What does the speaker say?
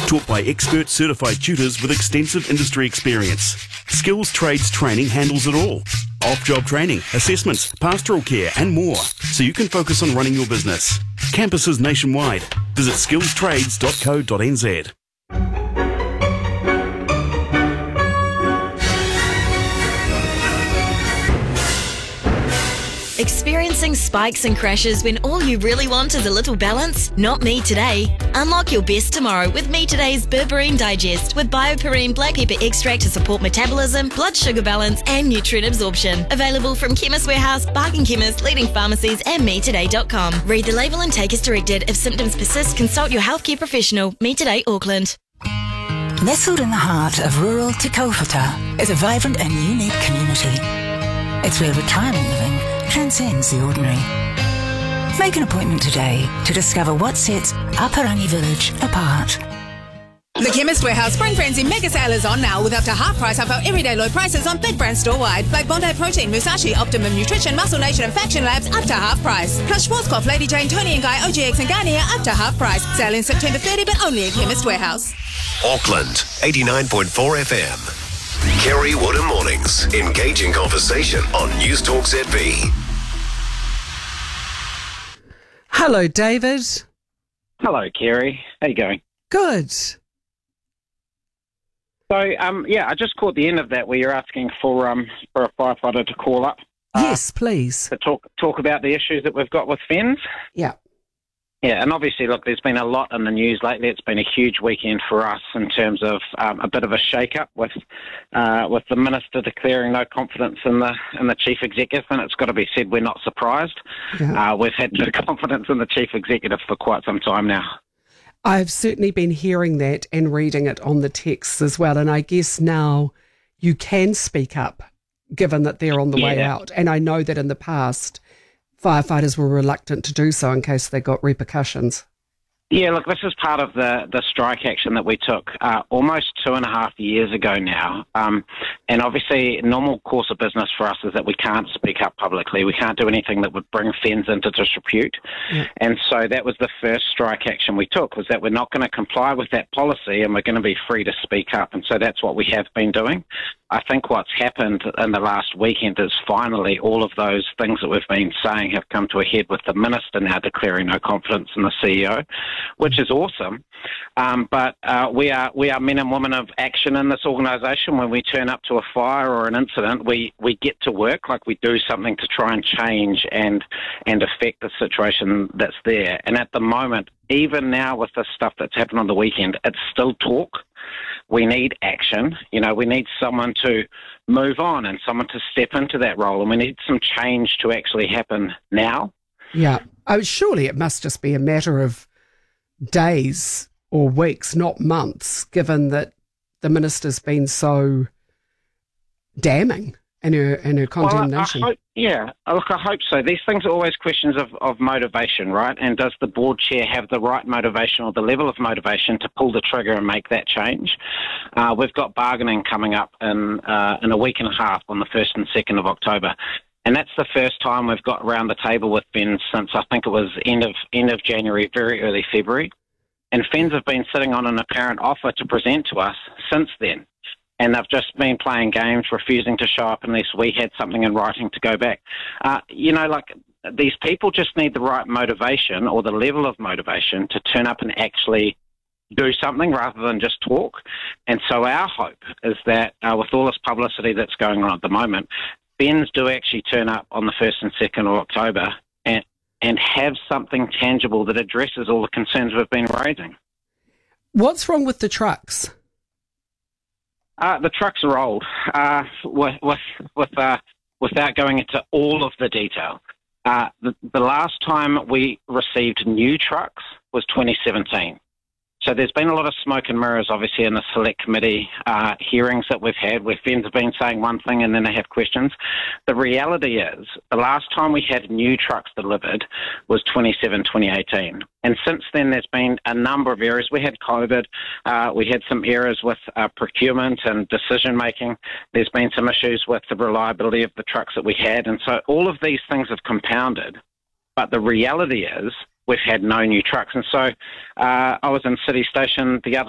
Taught by expert certified tutors with extensive industry experience. Skills Trades Training handles it all. Off-job training, assessments, pastoral care and more, so you can focus on running your business. Campuses nationwide. Visit skillstrades.co.nz. Experiencing spikes and crashes when all you really want is a little balance? Not me today. Unlock your best tomorrow with Me Today's Berberine Digest with BioPerine black pepper extract to support metabolism, blood sugar balance and nutrient absorption. Available from Chemist Warehouse, Bargain Chemist, leading pharmacies and metoday.com. Read the label and take as directed. If symptoms persist, consult your healthcare professional. Me Today, Auckland. Nestled in the heart of rural Te Kaupata is a vibrant and unique community. It's where retirement living transcends the ordinary. Make an appointment today to discover what sets Aparangi Village apart. The Chemist Warehouse Spring Frenzy Mega Sale is on now with up to half price off our everyday low prices on big brands store-wide. Like Bondi Protein, Musashi, Optimum Nutrition, Muscle Nation and Faction Labs up to half price. Plus Schwarzkopf, Lady Jane, Tony and Guy, OGX and Garnier up to half price. Sale in September 30 but only at Chemist Warehouse. Auckland, 89.4 FM. Kerry Woodham Mornings. Engaging conversation on News Talk ZB. Hello, David. Hello, Kerry. How you going? Good. So, I just caught the end of that where you're asking for a firefighter to call up. Yes, please. To talk about the issues that we've got with FENZ. Yeah. Yeah, and obviously, look, there's been a lot in the news lately. It's been a huge weekend for us in terms of a bit of a shake-up with the minister declaring no confidence in the chief executive, and it's got to be said we're not surprised. Yeah. We've had no confidence in the chief executive for quite some time now. I've certainly been hearing that and reading it on the texts as well, and I guess now you can speak up, given that they're on the way out. And I know that in the past, firefighters were reluctant to do so in case they got repercussions. Yeah, look, this is part of the strike action that we took almost 2.5 years ago now. And obviously, normal course of business for us is that we can't speak up publicly. We can't do anything that would bring FENZ into disrepute. Yeah. And so that was the first strike action we took, was that we're not going to comply with that policy and we're going to be free to speak up. And so that's what we have been doing. I think what's happened in the last weekend is finally all of those things that we've been saying have come to a head with the minister now declaring no confidence in the CEO, which is awesome. But we are men and women of action in this organisation. When we turn up to a fire or an incident, we get to work, like we do something to try and change and affect the situation that's there. And at the moment, even now with the stuff that's happened on the weekend, it's still talk. We need action. We need someone to move on and someone to step into that role. And we need some change to actually happen now. Yeah. Surely it must just be a matter of days or weeks, not months, given that the minister's been so damning in her condemnation. I hope so. These things are always questions of motivation, right? And does the board chair have the right motivation or the level of motivation to pull the trigger and make that change? We've got bargaining coming up in a week and a half on the 1st and 2nd of October. And that's the first time we've got around the table with FENZ since I think it was end of January, very early February. And FENZ have been sitting on an apparent offer to present to us since then. And they've just been playing games, refusing to show up unless we had something in writing to go back. These people just need the right motivation or the level of motivation to turn up and actually do something rather than just talk. And so our hope is that with all this publicity that's going on at the moment, FENZ do actually turn up on the 1st and 2nd of October and have something tangible that addresses all the concerns we've been raising. What's wrong with the trucks? The trucks are old. Without going into all of the detail, the last time we received new trucks was 2017. So there's been a lot of smoke and mirrors, obviously, in the select committee hearings that we've had where FENZ have been saying one thing and then they have questions. The reality is the last time we had new trucks delivered was 2018. And since then, there's been a number of errors. We had COVID. We had some errors with procurement and decision-making. There's been some issues with the reliability of the trucks that we had. And so all of these things have compounded. But the reality is we've had no new trucks. And so I was in City Station the other